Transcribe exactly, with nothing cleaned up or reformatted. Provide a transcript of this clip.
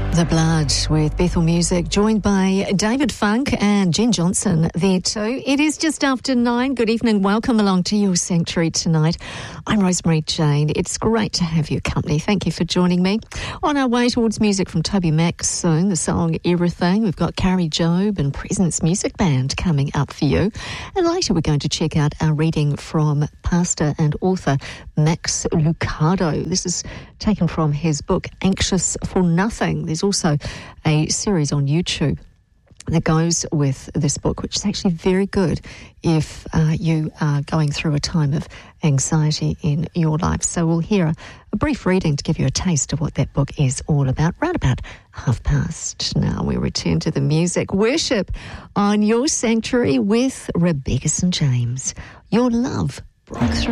The Blood with Bethel Music, joined by David Funk and Jen Johnson there too. It is just after nine. Good evening. Welcome along to your sanctuary tonight. I'm Rosemary Jane. It's great to have your company. Thank you for joining me. On our way towards music from Toby Mac soon, the song Everything. We've got Carrie Job and Presence Music Band coming up for you. And later we're going to check out our reading from pastor and author Max Lucado. This is taken from his book Anxious for Nothing. There's also a series on YouTube that goes with this book, which is actually very good if uh, you are going through a time of anxiety in your life. So we'll hear a, a brief reading to give you a taste of what that book is all about, right about half past. Now we return to the music. Worship on your sanctuary with Rebecca Saint James. Your love broke through.